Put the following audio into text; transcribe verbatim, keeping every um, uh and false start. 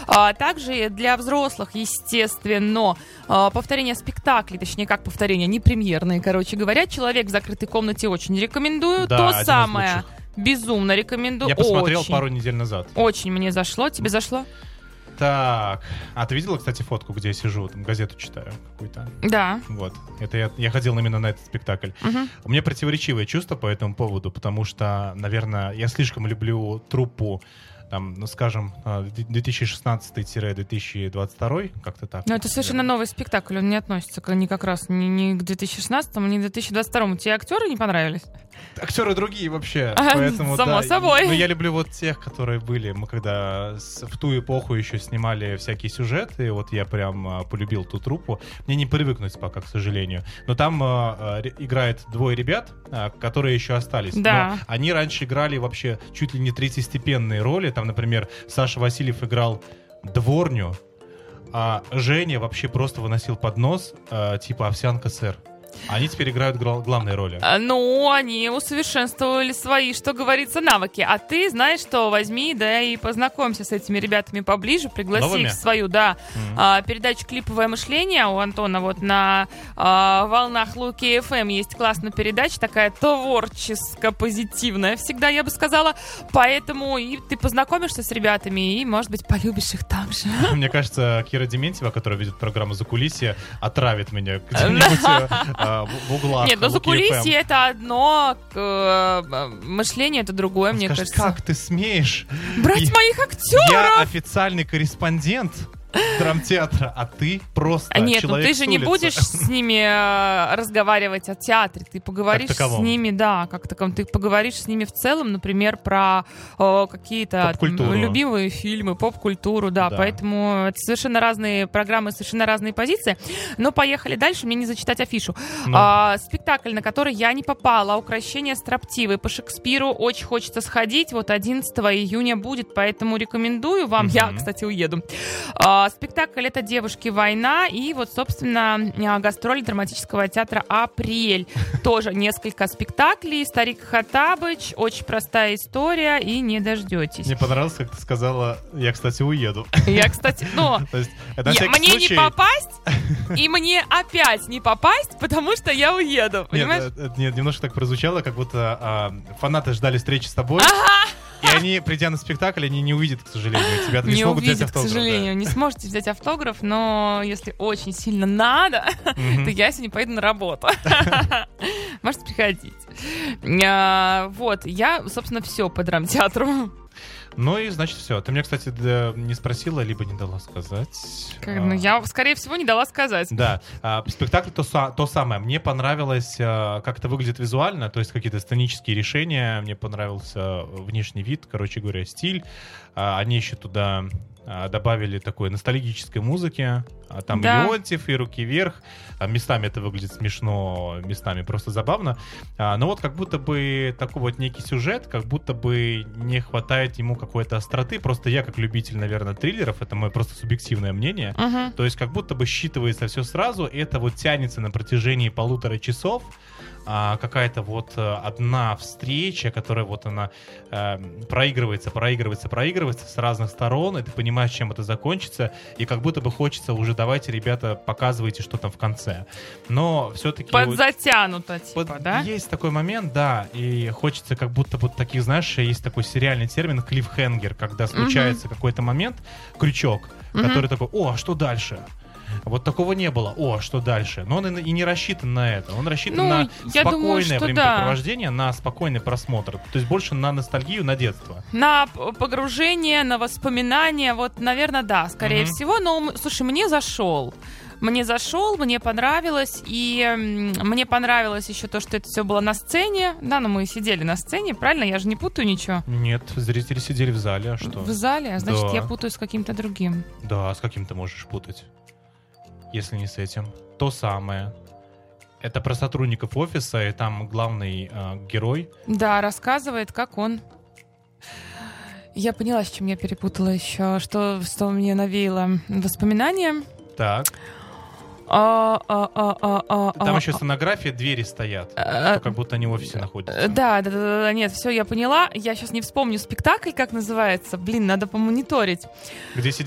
А также для взрослых, естественно, повторение спектаклей, точнее, как повторение, не премьерные, короче говоря. «Человек в закрытой комнате» очень рекомендую. Да, То один из самое. лучших. Безумно рекомендую. Я посмотрел очень, пару недель назад. Очень мне зашло. Тебе зашло? Так, а ты видела, кстати, фотку, где я сижу, там газету читаю какую-то? Да. Вот, это я, я ходил именно на этот спектакль. Угу. У меня противоречивые чувства по этому поводу, потому что, наверное, я слишком люблю труппу, там, ну, скажем, две тысячи шестнадцатый - две тысячи двадцать второй, как-то так. Но это совершенно новый спектакль, он не относится к, ни как раз ни, ни к две тысячи шестнадцатому, ни к две тысячи двадцать второму. Тебе актеры не понравились? Актеры другие вообще, А, поэтому, само да. собой. Но я люблю вот тех, которые были. Мы когда с, в ту эпоху еще снимали всякие сюжеты, вот я прям а, полюбил ту труппу. Мне не привыкнуть пока, к сожалению. Но там а, а, играет двое ребят, а, которые еще остались. Да. Но они раньше играли вообще чуть ли не третьестепенные роли. Там, например, Саша Васильев играл дворню, а Женя вообще просто выносил поднос, а, типа овсянка сэр. Они теперь играют гла- главные роли. Ну, они усовершенствовали свои, что говорится, навыки. А ты знаешь что, возьми, да, и познакомься с этими ребятами поближе, пригласи Новыми? их в свою, да, Mm-hmm. а, передачу «Клиповое мышление» у Антона вот на а, волнах Луки эф эм есть классная передача, такая творческо-позитивная, всегда, я бы сказала. Поэтому и ты познакомишься с ребятами и, может быть, полюбишь их там же. Мне кажется, Кира Дементьева, которая ведет программу «Закулисье», отравит меня где-нибудь э, в, в углах. Нет, но Луки эф эм. закулисье это одно, э, мышление это другое, Он мне скажет, кажется. как ты смеешь? Брать И- моих актеров! Я официальный корреспондент драмтеатра, а ты просто А нет, ну человек ты с же не улицы. будешь с ними э, разговаривать о театре, ты поговоришь Как с таковом. ними, да, как таковом, ты поговоришь с ними в целом, например, про э, какие-то там, Поп-культуру. любимые фильмы, поп-культуру, да, Да. поэтому это совершенно разные программы, совершенно разные позиции. Но поехали дальше, мне не зачитать афишу. Ну. А, спектакль, на который я не попала, «Укрощение строптивой» по Шекспиру, очень хочется сходить, вот одиннадцатого июня будет, поэтому рекомендую вам, Мгм. я, кстати, уеду. А, спектакль «Это девушки. Война» и вот, собственно, а, гастроли драматического театра «Апрель». Тоже несколько спектаклей. «Старик Хаттабыч», очень простая история, и не дождетесь. Мне понравилось, как ты сказала, я, кстати, уеду. Я, кстати, ну, То есть, это на я- всякий мне случай- не попасть, и мне опять не попасть, потому что я уеду, Нет, понимаешь? это- это нет, немножко так прозвучало, как будто а, фанаты ждали встречи с тобой, и они, придя на спектакль, они не увидят, к сожалению, тебя не, Не смогут взять увидит, к автограф. сожалению. Не сможете взять автограф, но если очень сильно надо, да. Мгм. то я сегодня поеду на работу. Можете приходить. А, Вот, я, собственно, все по драмтеатру. Ну и значит все. Ты меня, кстати, да, не спросила, либо не дала сказать. Как, А, Ну, я, скорее всего, не дала сказать. Да, а, спектакль то, са- то самое. Мне понравилось, а, как это выглядит визуально, то есть какие-то сценические решения. Мне понравился внешний вид, короче говоря, стиль. А, Они еще туда а, добавили такой ностальгической музыки. А Там Да. и Леонтьев, и «Руки вверх». А Местами это выглядит смешно, местами просто забавно. А, Но вот как будто бы такой вот некий сюжет, как будто бы не хватает ему какой-то остроты. Просто я, как любитель, наверное, триллеров, это мое просто субъективное мнение, Мгм. то есть как будто бы считывается все сразу, и это вот тянется на протяжении полутора часов. А, какая-то вот э, одна встреча, которая вот она э, проигрывается, проигрывается, проигрывается с разных сторон, и ты понимаешь, чем это закончится, и как будто бы хочется уже, давайте, ребята, показывайте, что там в конце. Но все-таки... Подзатянуто, типа, Вот да? есть такой момент, да, и хочется как будто вот таких, знаешь, есть такой сериальный термин клиффхенгер, когда случается какой-то момент, крючок, Мгм. который такой, о, а что дальше? Вот такого не было. О, а что дальше? Но он и, и не рассчитан на это. Он рассчитан Ну, на я спокойное думаю, что времяпрепровождение, на спокойный просмотр. То есть больше на ностальгию, на детство. На п- погружение, на воспоминания, вот, наверное, да, скорее Мгм. всего. Но, м, слушай, мне зашел. Мне зашел, мне понравилось, и м, мне понравилось еще то, что это все было на сцене. Да, ну мы сидели на сцене, правильно? Я же не путаю ничего. Нет, зрители сидели в зале, а что? В зале, а значит, Да. я путаю с каким-то другим. Да, с каким ты можешь путать, если не с этим. То самое. Это про сотрудников офиса, и там главный э, герой. Да, рассказывает, как он. Я поняла, с чем я перепутала еще, что, что мне навеяло воспоминания. Так. А, а, а, а, а, Там а, еще сценография, двери стоят. а, Что как будто они в офисе находятся. Да, да, да, да, да, нет, все, я поняла. Я сейчас не вспомню спектакль, как называется. Блин, надо помониторить. Где сидят